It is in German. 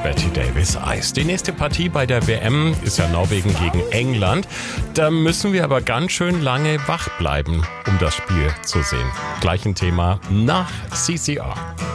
Betty Davis Eyes. Die nächste Partie bei der WM ist ja Norwegen gegen England. Da müssen wir aber ganz schön lange wach bleiben, um das Spiel zu sehen. Gleich ein Thema nach CCR.